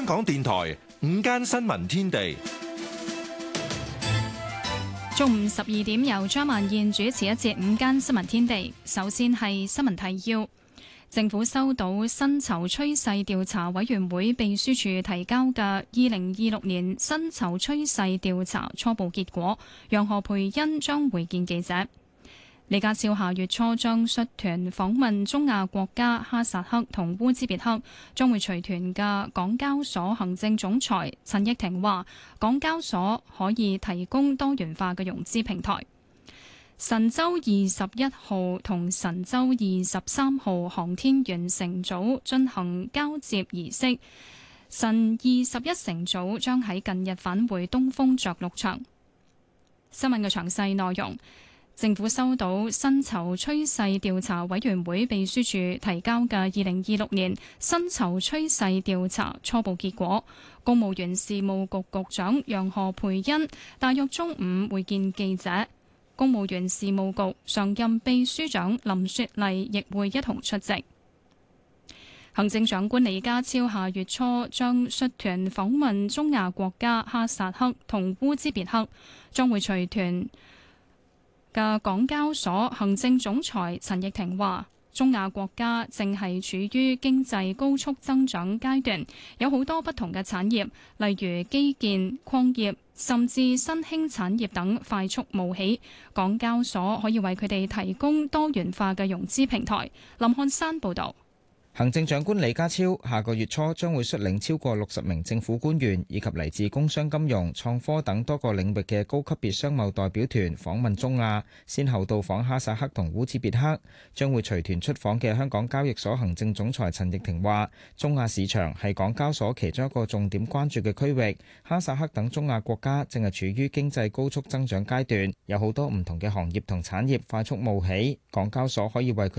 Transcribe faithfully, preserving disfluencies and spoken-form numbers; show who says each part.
Speaker 1: 香港電台午間新聞天地，
Speaker 2: 中午十二點由張曼燕主持一節午間新聞天地。首先係新聞提要。政府收到薪酬趨勢調查委員會秘書處提交嘅二零二六年薪酬趨勢調查初步結果，楊何蓓茵將會見記者。李家超下月初將率團訪問中亞國家哈薩克同烏茲別克，將會隨團嘅港交所行政總裁陳翊庭話，港交所可以提供多元化嘅融資平台。神舟二十一號同神舟二十三號航天員乘組進行交接儀式，神二十一乘組將喺近日返回東風着陸場。新聞嘅詳細內容。政府收到薪酬趨勢調查委員會秘書處提交嘅二零二六年薪酬趨勢調查初步結果，公務員事務局局長楊何蓓茵大約中午會見記者，公務員事務局常任秘書長林雪麗亦會一同出席。行政長官李家超下月初將率團訪問中亞國家哈薩克同烏茲別克，將會隨團嘅港交所行政總裁陳翊庭話，中亞國家正係處於經濟高速增長階段，有好多不同嘅產業，例如基建、礦業，甚至新興產業等快速冒起，港交所可以為佢哋提供多元化嘅融資平台。林漢山報導。
Speaker 3: 行政長官李家超下個月初將會率領超過六十名政府官員以及嚟自工商金融、創科等多個領域嘅高級別商貿代表團訪問中亞，先後到訪哈薩克同烏茲別克。將會隨團出訪嘅香港交易所行政總裁陳翊庭話，中亞市場係港交所其中一個重點關注嘅區域。哈薩克等中亞國家正係處於經濟高速增長階段，有好多唔同嘅行業同產業快速冒起，港交所可以為佢